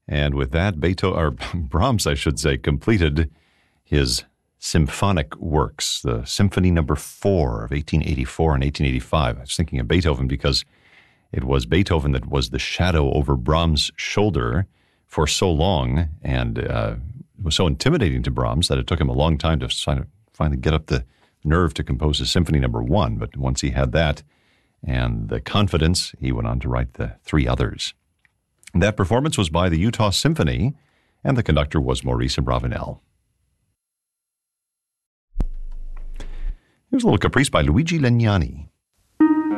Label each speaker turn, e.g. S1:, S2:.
S1: And with that, Beethoven, or Brahms, I should say, completed his symphonic works, the Symphony Number 4 of 1884 and 1885. I was thinking of Beethoven because it was Beethoven that was the shadow over Brahms' shoulder for so long, and it was so intimidating to Brahms that it took him a long time to finally get up the nerve to compose his Symphony Number 1. But once he had that and the confidence, he went on to write the 3 others. And that performance was by the Utah Symphony, and the conductor was Maurice Abravanel. Here's a little caprice by Luigi Legnani.